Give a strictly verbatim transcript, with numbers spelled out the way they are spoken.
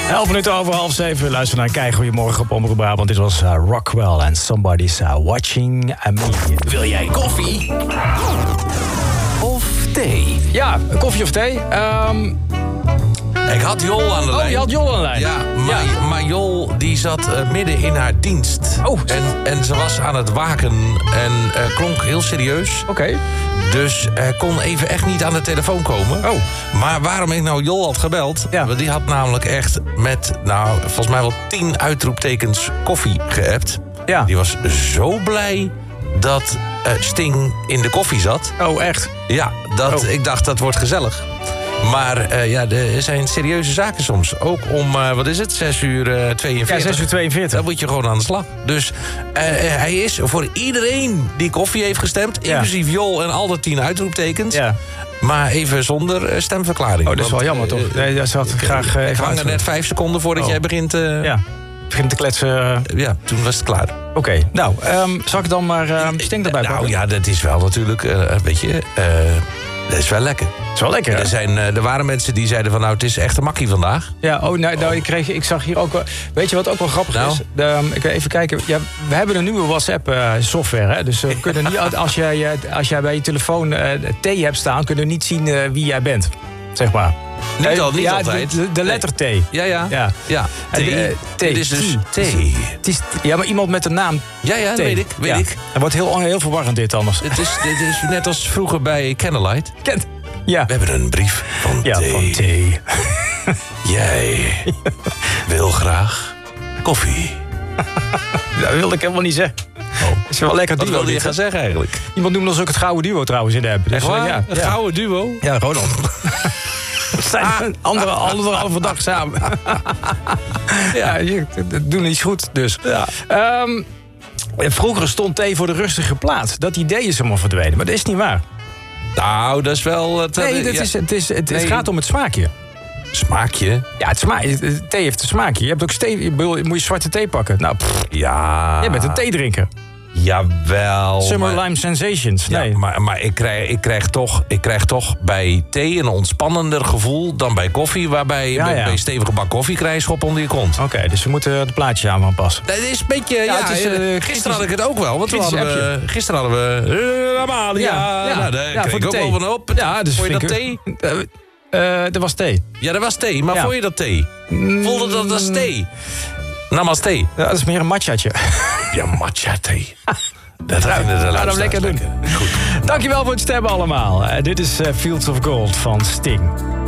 Elf minuten over half zeven. Luister naar Kei. Goedemorgen op Omroep Brabant. Dit was uh, Rockwell and Somebody's uh, Watching Me. Wil jij koffie? Of thee? Ja, koffie of thee? Um... Ik had Jol aan de lijn. Oh, je had Jol aan de lijn. Ja, maar, ja. maar Jol die zat uh, midden in haar dienst. Oh. En, en ze was aan het waken en uh, klonk heel serieus. Oké. Okay. Dus uh, kon even echt niet aan de telefoon komen. Oh. Maar waarom ik nou Jol had gebeld... Ja. Want die had namelijk echt met, nou, volgens mij wel tien uitroeptekens koffie geappt. Ja. Die was zo blij dat uh, Sting in de koffie zat. Oh, echt? Ja, dat, oh. ik dacht dat wordt gezellig. Maar uh, ja, er zijn serieuze zaken soms. Ook om, uh, wat is het, zes uur tweeënveertig? Ja, zes uur tweeënveertig. Dan moet je gewoon aan de slag. Dus uh, hij is voor iedereen die koffie heeft gestemd... Ja. inclusief Jol en al de tien uitroeptekens... Ja. Maar even zonder uh, stemverklaring. Oh, dat is wel jammer, toch? Uh, nee, dat zat ik graag uh, ik hang er net vijf seconden voordat oh. jij begint... Uh, ja, begint te kletsen. Uh... Ja, toen was het klaar. Oké, okay. nou, um, zal ik dan maar uh, Sting erbij pakken? Nou ja, dat is wel natuurlijk uh, een beetje... Uh, dat is wel lekker. Het is wel lekker, hè? Er, zijn, er waren mensen die zeiden van, nou, het is echt een makkie vandaag. Ja, oh, nou, nou ik, kreeg, ik zag hier ook wel... Weet je wat ook wel grappig nou? is? De, ik wil even kijken. Ja, we hebben een nieuwe WhatsApp-software, hè? Dus we kunnen niet, als, jij, als jij bij je telefoon uh, thee hebt staan... kunnen we niet zien uh, wie jij bent, zeg maar. Niet, al, niet ja, altijd. De, de letter T. Ja, ja. ja. ja. T. Uh, T. Dit is dus T. Het is, ja, maar iemand met de naam Ja, ja, dat weet ik. Weet ja. ik. Het wordt heel, heel verwarrend dit anders. Het is, dit is net als vroeger bij Candlelight. Kent. Ja. We hebben een brief van ja, T. van T. Jij wil graag koffie. Dat wilde ik helemaal niet zeggen. Oh. Het is wel lekker duo. Wat wilde je gaan zeggen eigenlijk? Iemand noemde ons ook het gouden duo trouwens in de app. Dus, uh, ja, het ja. gouden duo? Ja, Ronald. We zijn ah. andere, andere halve dag samen. ja, je doen iets goed dus. Ja. Um, vroeger stond thee voor de rustige plaats. Dat idee is helemaal verdwenen, maar dat is niet waar. Nou, dat is wel... Het, nee, dat ja. is, het, is, het, nee. het gaat om het smaakje. Smaakje? Ja, het smaak, thee heeft een smaakje. Je hebt ook thee, moet je zwarte thee pakken. Nou, pff, ja. Jij bent een theedrinker. Jawel. Summer maar, Lime Sensations. Nee. Ja, maar maar ik, krijg, ik, krijg toch, ik krijg toch bij thee een ontspannender gevoel dan bij koffie. Waarbij ja, bij, ja. bij stevige bak koffie krijg je schop onder je kont. Oké, okay, dus we moeten het plaatje aan aanpassen. Dat is een beetje... Ja, ja, het is, uh, gisteren kritisch, had ik het ook wel. Want we hadden we, gisteren hadden we... Uh, Amalia. Ja, ja, nou, daar ja, kreeg ik ook wel van op. Ja, dus vond je dat thee? Uh, uh, dat was thee. Ja, dat was thee. Maar ja. vond je dat thee? Mm. Voelde dat als thee? Namaste. Ja, dat is meer een matchaatje. Ja, matcha thee. Dat gaan we ja, dat lekker doen. Goed. Dankjewel voor het stemmen allemaal. Uh, dit is uh, Fields of Gold van Sting.